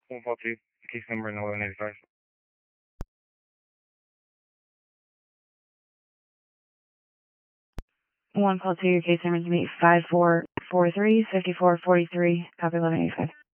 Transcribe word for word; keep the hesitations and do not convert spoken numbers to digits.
one four two, case number eleven eighty-five. one call two, case number is meet five four four three, five four four three, copy eleven eighty-five.